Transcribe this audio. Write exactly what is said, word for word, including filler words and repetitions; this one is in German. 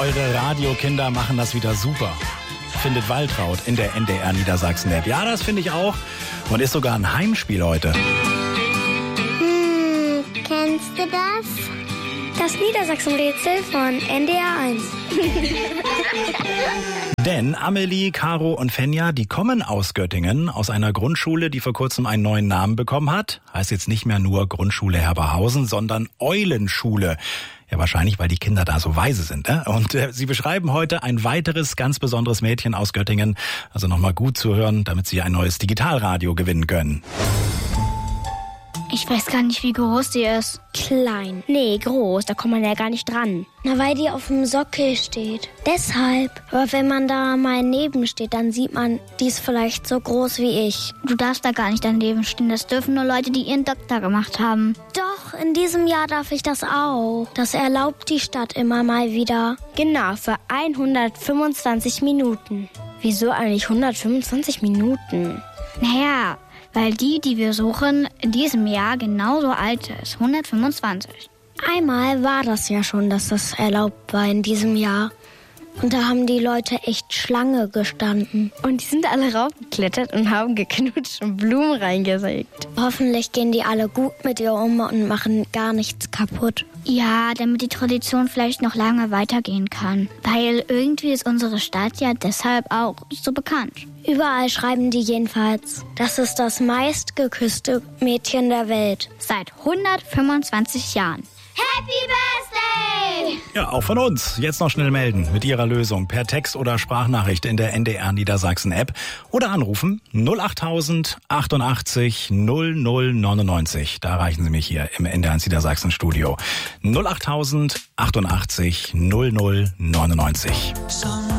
eure Radiokinder machen das wieder super. Findet Waltraud in der N D R Niedersachsen-App. Ja, das finde ich auch. Und ist sogar ein Heimspiel heute. Hm, kennst du das? Das Niedersachsen-Rätsel von N D R eins. Denn Amelie, Caro und Fenja, die kommen aus Göttingen, aus einer Grundschule, die vor kurzem einen neuen Namen bekommen hat. Heißt jetzt nicht mehr nur Grundschule Herberhausen, sondern Eulenschule. Ja, wahrscheinlich, weil die Kinder da so weise sind. Ne? Und äh, sie beschreiben heute ein weiteres ganz besonderes Mädchen aus Göttingen. Also nochmal gut zuhören, damit sie ein neues Digitalradio gewinnen können. Ich weiß gar nicht, wie groß die ist. Klein. Nee, groß, da kommt man ja gar nicht dran. Na, weil die auf dem Sockel steht. Deshalb. Aber wenn man da mal neben steht, dann sieht man, die ist vielleicht so groß wie ich. Du darfst da gar nicht daneben stehen. Das dürfen nur Leute, die ihren Doktor gemacht haben. Doch, in diesem Jahr darf ich das auch. Das erlaubt die Stadt immer mal wieder. Genau, für hundertfünfundzwanzig Minuten. Wieso eigentlich hundertfünfundzwanzig Minuten? Naja, weil die, die wir suchen, in diesem Jahr genauso alt ist. hundertfünfundzwanzig. Einmal war das ja schon, dass das erlaubt war in diesem Jahr. Und da haben die Leute echt Schlange gestanden. Und die sind alle raufgeklettert und haben geknutscht und Blumen reingesägt. Hoffentlich gehen die alle gut mit ihr um und machen gar nichts kaputt. Ja, damit die Tradition vielleicht noch lange weitergehen kann. Weil irgendwie ist unsere Stadt ja deshalb auch so bekannt. Überall schreiben die jedenfalls, das ist das meistgeküsste Mädchen der Welt. Seit hundertfünfundzwanzig Jahren. Happy Birthday! Ja, auch von uns. Jetzt noch schnell melden mit Ihrer Lösung per Text oder Sprachnachricht in der N D R Niedersachsen-App oder anrufen null achttausend achtundachtzig null null neunundneunzig. Da erreichen Sie mich hier im N D R Niedersachsen-Studio. null achttausend achtundachtzig null null neunundneunzig.